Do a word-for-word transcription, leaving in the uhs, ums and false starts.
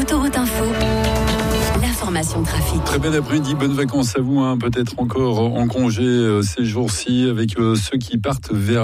Autoroute Info, l'information trafic. Très bel après-midi, bonnes vacances à vous, hein. Peut-être encore en congé euh, ces jours-ci avec euh, ceux qui partent vers